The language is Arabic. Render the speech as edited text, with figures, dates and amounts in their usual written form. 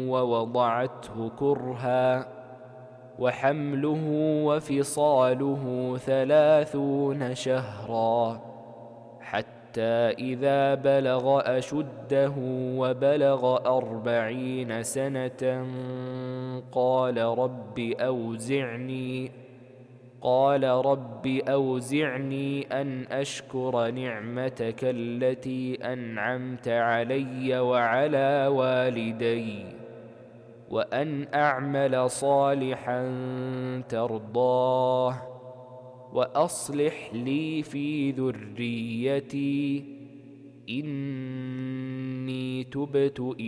ووضعته كرها، وحمله وفصاله 30 شهرا، حتى إذا بلغ أشده وبلغ 40 سنة قال رب أوزعني أن أشكر نعمتك التي أنعمت علي وعلى والدي، وأن أعمل صالحا ترضاه، وأصلح لي في ذريتي إني تبت